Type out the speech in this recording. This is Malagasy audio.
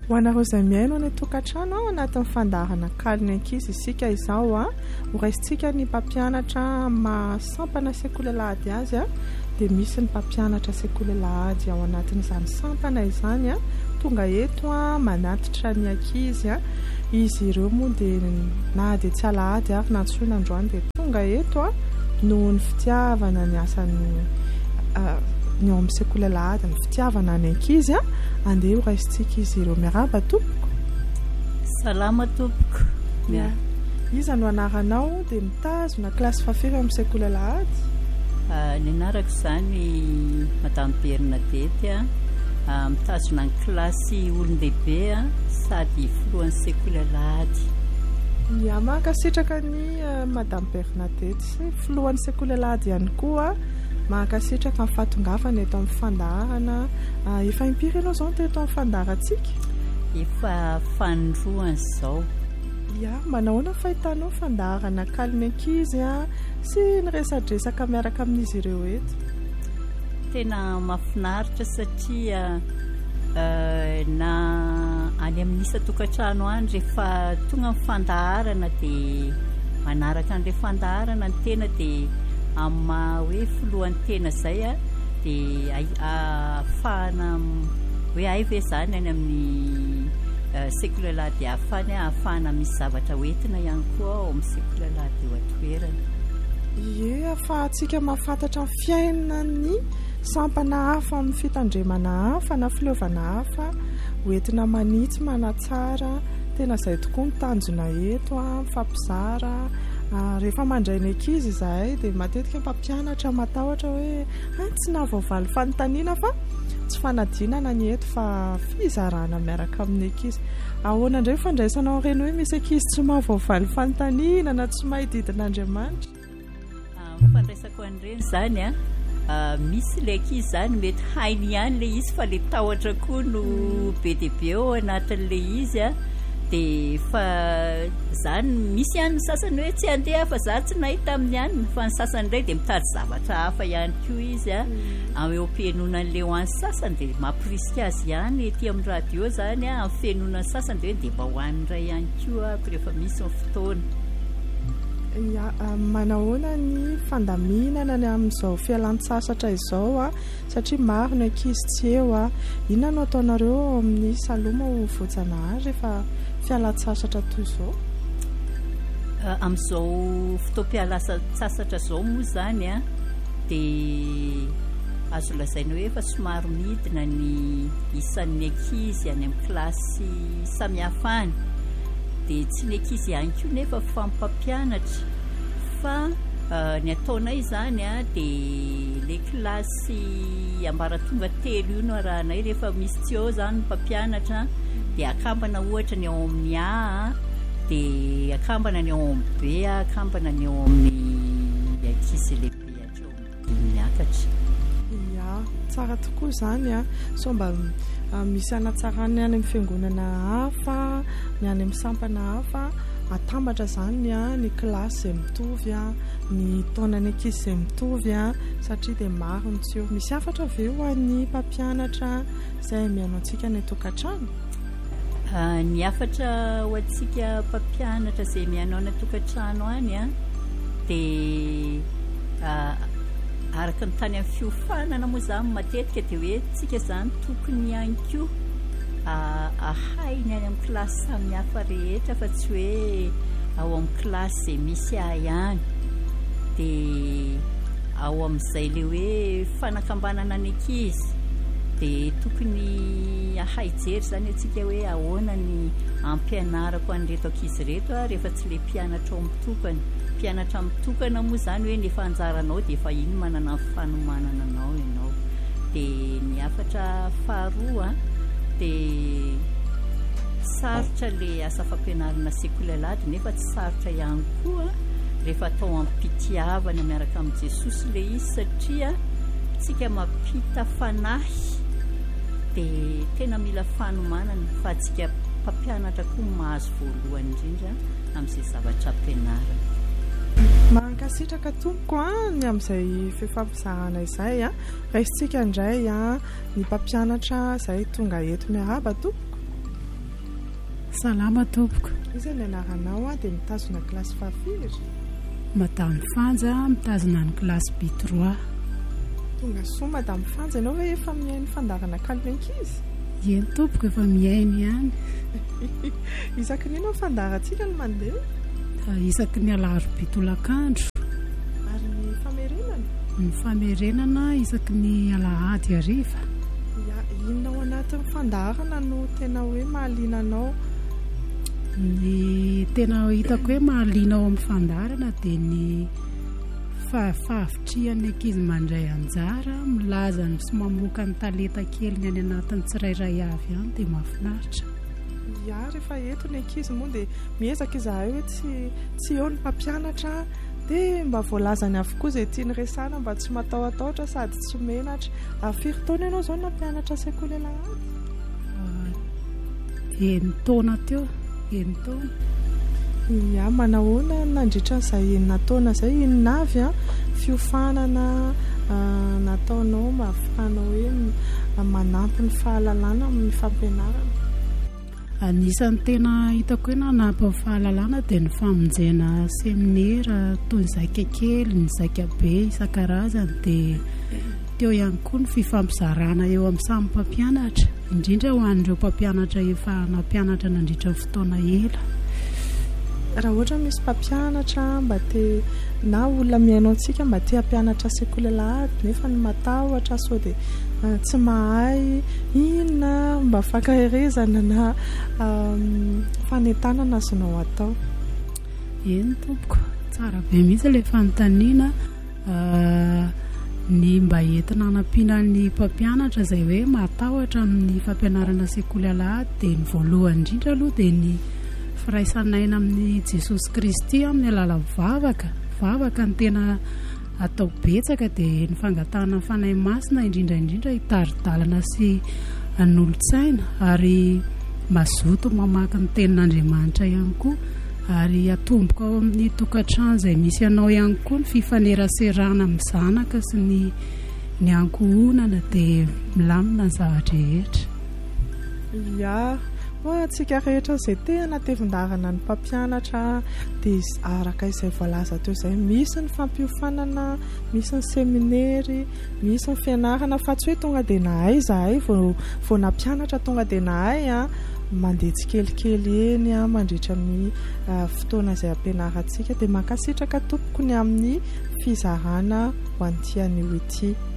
Ho anareo izay miaino any tokantrano ao anatin'ny fandaharana kaliny ankizy isika izao ho raisintsika ny mpampianatra mahasampana sekoly lahady azy dia misy ny mpampianatra sekoly lahady ao anatin'izany sampana izany tonga eto manatitra ny ankizy izy ireo moa dia na dia tsy alahady ary na tsoina androany dia tonga eto noho ny fitiavana ny asany ny ao amin'ny sekoly lahady ny fitiavana ny ankizy andeha ho raisintsika izy ireo. Miaraba tompoko. Salama tompoko. Iza no anaranao dia mitazona kilasy fahafiry amin'ny sekoly lahady? Ny anarako izany Madame Bernadette mitazona ny kilasy olon-dehibe sady filohan'ny sekoly lahady. Mankasitraka ny Madame Bernadette sy filohan'ny sekoly lahady ihany koa mankasitraka ny fahatongavana eto amin'ny fandaharana. Efa impiry ianao izao teto amin'ny fandaharantsika? Efa fanindroany izao. Manahoana fahitanao fandaharana kaliny ankizy sy ny resadresaka miaraka amin'izy ireo eto? Tena mahafinaritra satria na any amin'ny isa tokantrano any rehefa tonga amin'ny fandaharana dia manaraka an'ilay fandaharana ny tena dia amin'ny hoe filohan'ny tena izay dia ahafahana hoe ay ve izany any amin'ny sekoly lahady ahafahana misy zavatra hoentina ihany koa ao amin'ny sekoly lahady eo atoerana. Ahafahantsika mahafantatra ny fiainana ny sampana hafa amin'ny fitandremana hafa na filovana hafa hoentina manitsy manatsara. Tena izay tokoa mitanjona eto mifampizara. Rehefa mandray ny ankizy izahay dia matetika mpampianatra matahotra hoe tsy nahavoavaly fanontaniana fa tsy fanadinana ny eto fa fizarana miaraka amin'ny ankizy. Ahoana indray fandraisanao ireny hoe misy ankizy tsy mahavoavaly fanontaniana na tsy mahay didin'Andriamanitra? Fandraisako an'ireny izany misy ilay ankizy izany mety hainy ihany ilay izy fa ilay tahotra koa no be dia be ao anatin'ilay izy dia fa izany misy ihany ny sasany hoe tsy handeha fa za tsy nahita amin'ny ihany fa ny sasany indray dia mitady zavatra hafa ihany koa izy eo am-pianonan'ilay ho an'ny sasany dia mampirisika azy ihany ety amin'ny radio izany amin'ny fianonan'ny sasany dia mba ho an'ny iray ihany koa rehefa misy ny fotoana. Manahoana ny fandaminana ny amin'izao fialan-tsasatra izao satria maro ny ankizy tsy eo inona no ataonareo amin'ny saloma ho voajanahary rehefa fialan-tsasatra toy izao? Amin'izao fotoam-pialan-tsasatra izao moa izany dia azo lazaina hoe efa somary midina ny isan'ny ankizy any amin'ny kilasy samihafa any. Dia tsy ny ankizy ihany koa nefa fampampianatra fa ny ataonay izany dia ilay kilasy ambaratonga telo io no arahanay rehefa misy tsy eo izany mpampianatra dia akambana ohatra ny ao amin'ny A dia akambana ny ao amin'ny B akambana ny ao amin'ny ankizy lehibe hatreo amin'ny miakatra. Tsara tokoa izany so mba misy anatsarany any amin'ny fiangonana hafa ny any amin'ny sampana hafa atambatra izany ny kilasy izay mitovy ny taonany ankizy izay mitovy satria dia maro ny tsy eo. Misy hafatra ve ho an'ny mpampianatra izay mihaino antsika ny tokantrano? Ny hafatra ho antsika mpampianatra izay mihaino any tokantrano any dia araka ny tany amin'ny fiofanana moa izany matetika dia hoe tsika izany tokony ihany koa ahainy any amin'ny kilasy samihafa rehetra fa tsy hoe ao amin'ny kilasy izay misy ihany. Dia ao amin'izay ilay hoe fanakambanana ny ankizy dia tokony ahay jery izany atsika hoe ahoana ny ampianarako an'ireto ankizy reto rehefa tsy ilay mpianatra ao mitokana. Mpianatra mitokana moa izany hoe ny efa anjaranao dia efa iny manana ny fanomanana anao ianao. Dia ny hafatra faharoa dia sarotra ilay asa fampianarana sekoly lahady nefa tsy sarotra ihany koa rehefa atao ampitiavana miaraka amin'i Jesosy ilay izy satria tsika mampita fanahy dia tena mila fanomanana fa tsika mpampianatra koa mahazo voalohany indrindra amin'izay zavatra ampianarana. Mankasitraka tompoko ny amin'izay fifampizarana izay raisintsika indray ny mpampianatra izay tonga eto miaraba tompoko. Salama tompoko. Izy ny anaranao dia mitazona kilasy fahafiry. Madame Fanja mitazona ny kilasy B3. Tonga soa Madame Fanja, ianao hoe efa mihaino fandarana kalimenkizy? Eny tompoko efa mihaino ihany. Isaky ny inao fandarantsika no mandeha? Isaky ny alarobia tolakandro. Ary ny famerenana? Ny famerenana isaky ny alahady hariva. Inona ao anatin'ny fandarana no tena hoe mahaliana anao? Ny tena hitako hoe mahaliana ao amin'ny fandarana dia ny fahavitrihan'ny ankizy mandray anjara, milaza sy mamoaka ny talenta kely ny any anatin'ny tsirairay avy ihany dia mahafinaritra. Ya, rehefa eto ny ankizy moa dia miezaka izahay hoe tsy eo ny mpampianatra dia mba voalazany avokoa izay tiany resana mba tsy matahotahotra sady tsy menatra. Firy taona ianao izao nampianatra sekoly alahady? Enina taona teo, enina taona. Ya, manahoana nandritra izay enina taona izay inonavy fiofanana nataonao mba ahafahanao hoe manampy ny fahalalana amin'ny fampianarana? Anisan'ny tena hitako hoe nanampy amin'ny fahalalana dia ny famonjena seminera toy ny zaika kely, ny zaika be isan-karazany, dia teo ihany koa ny fifampizarana eo amin'ny samy mpampianatra, indrindra ho an'ireo mpampianatra efa nampianatra nandritra ny fotoana ela. Raha ohatra misy mpampianatra mba te na olona mihaino antsika mba te hampianatra sekoly alahady nefa ny matahotra sao dia tsy mahay inona mba fankahirezana na fanentanana azonao atao? Eny tompoko, tsara be mihitsy ilay fanontaniana. Ny mba entina hanampiana ny mpampianatra izay hoe matahotra amin'ny fampianarana sekoly alahady dia ny voalohany indrindra aloha dia ny firaisanaina amin'ny Jesosy Kristy amin'ny alalan'ny vavaka ny tena atao betsaka, dia ny fangatahana fanahy masina indrindra hitaridalana sy an'olon-tsaina, ary mazoto mamaky ny tenin'Andriamanitra ihany koa, ary atomboka ao amin'ny tokantrano izay misy anao ihany koa ny fifaneraserana amin'ny zanaka sy ny ankohonana dia milamina ny zavatra rehetra. Ya, antsika rehetra izay te hanatevin-davana ny mpampianatra dia araka izay voalaza teo izay misy ny fampiofanana, misy ny seminary, misy ny fianarana, fa tsy hoe tonga dia nahay izahay vao nampianatra tonga dia nahay mandeha tsikelikely eny mandritra ny fotoana izay ampianarantsika, dia mankasitraka tompoko ny amin'ny fizarana ho an'ity anio ity.